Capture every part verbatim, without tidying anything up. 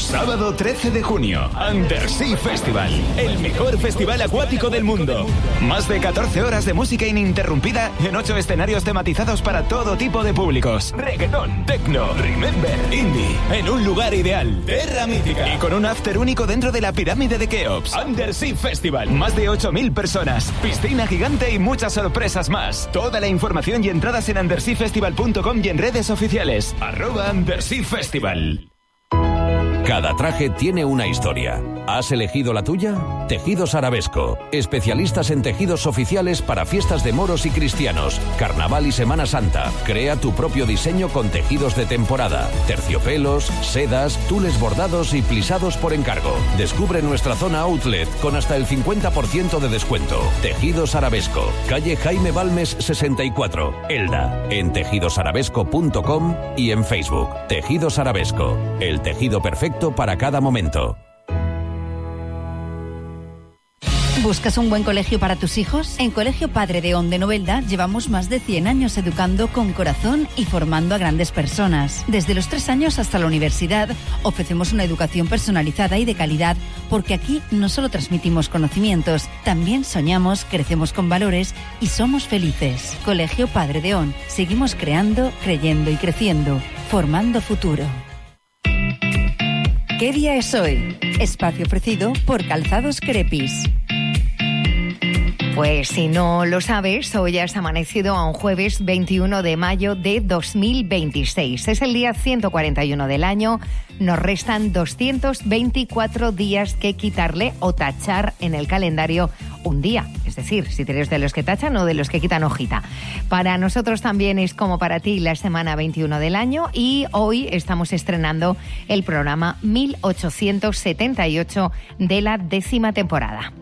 Sábado trece de junio, Undersea Festival, el mejor festival acuático del mundo. Más de catorce horas de música ininterrumpida en ocho escenarios tematizados para todo tipo de públicos. Reggaetón, techno, remember, indie, en un lugar ideal, Terra Mítica. Y con un after único dentro de la pirámide de Keops. Undersea Festival, más de ocho mil personas, piscina gigante y muchas sorpresas más. Toda la información y entradas en undersea festival punto com y en redes oficiales. Arroba Undersea Festival. Cada traje tiene una historia. ¿Has elegido la tuya? Tejidos Arabesco. Especialistas en tejidos oficiales para fiestas de moros y cristianos, Carnaval y Semana Santa. Crea tu propio diseño con tejidos de temporada, terciopelos, sedas, tules bordados y plisados por encargo. Descubre nuestra zona outlet con hasta el cincuenta por ciento de descuento. Tejidos Arabesco. Calle Jaime Balmes sesenta y cuatro, Elda. En tejidos arabesco punto com y en Facebook. Tejidos Arabesco. El tejido perfecto para cada momento. ¿Buscas un buen colegio para tus hijos? En Colegio Padre Deón de Novelda llevamos más de cien años educando con corazón y formando a grandes personas. Desde los tres años hasta la universidad ofrecemos una educación personalizada y de calidad, porque aquí no solo transmitimos conocimientos, también soñamos, crecemos con valores y somos felices. Colegio Padre Deón. Seguimos creando, creyendo y creciendo, formando futuro. ¿Qué día es hoy? Espacio ofrecido por Calzados Crepis. Pues si no lo sabes, hoy has amanecido a un jueves veintiuno de mayo de dos mil veintiséis. Es el día ciento cuarenta y uno del año. Nos restan doscientos veinticuatro días que quitarle o tachar en el calendario un día. Es decir, si eres de los que tachan o de los que quitan hojita. Para nosotros también es como para ti la semana veintiuno del año, y hoy estamos estrenando el programa mil ochocientos setenta y ocho de la décima temporada.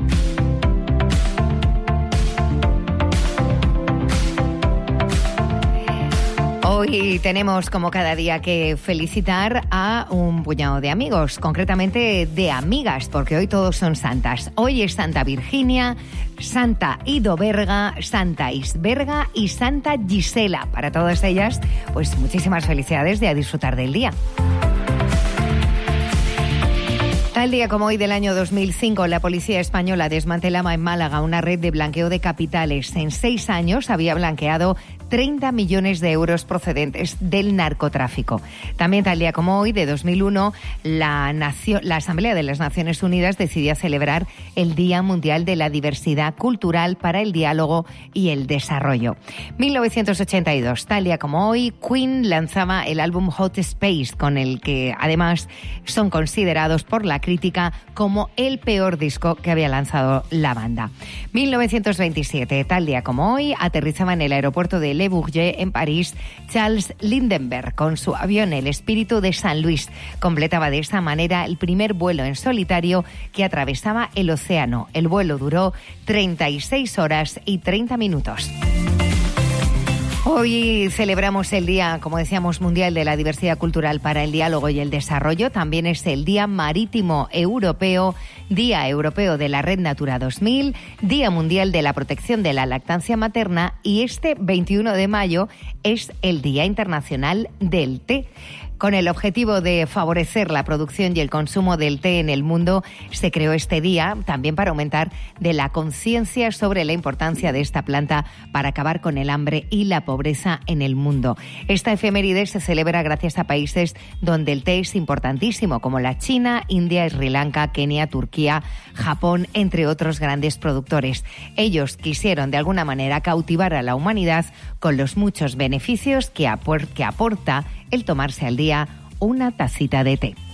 Hoy tenemos, como cada día, que felicitar a un puñado de amigos, concretamente de amigas, porque hoy todos son santas. Hoy es Santa Virginia, Santa Idoberga, Santa Isberga y Santa Gisela. Para todas ellas, pues muchísimas felicidades de a disfrutar del día. Tal día como hoy del año dos mil cinco, la policía española desmantelaba en Málaga una red de blanqueo de capitales. En seis años había blanqueado treinta millones de euros procedentes del narcotráfico. También tal día como hoy, de dos mil uno, la, Nación, la Asamblea de las Naciones Unidas decidía celebrar el Día Mundial de la Diversidad Cultural para el Diálogo y el Desarrollo. mil novecientos ochenta y dos, tal día como hoy, Queen lanzaba el álbum Hot Space, con el que además son considerados por la crítica como el peor disco que había lanzado la banda. mil novecientos veintisiete, tal día como hoy, aterrizaba en el aeropuerto de Le Bourget, en París, Charles Lindbergh con su avión El Espíritu de San Luis. Completaba de esta manera el primer vuelo en solitario que atravesaba el océano. El vuelo duró treinta y seis horas y treinta minutos. Hoy celebramos el Día, como decíamos, Mundial de la Diversidad Cultural para el Diálogo y el Desarrollo. También es el Día Marítimo Europeo, Día Europeo de la Red Natura dos mil, Día Mundial de la Protección de la Lactancia Materna, y este veintiuno de mayo es el Día Internacional del Té. Con el objetivo de favorecer la producción y el consumo del té en el mundo, se creó este día también para aumentar de la conciencia sobre la importancia de esta planta para acabar con el hambre y la pobreza en el mundo. Esta efeméride se celebra gracias a países donde el té es importantísimo, como la China, India, Sri Lanka, Kenia, Turquía, Japón, entre otros grandes productores. Ellos quisieron de alguna manera cautivar a la humanidad con los muchos beneficios que, apor- que aporta el tomarse al día una tacita de té.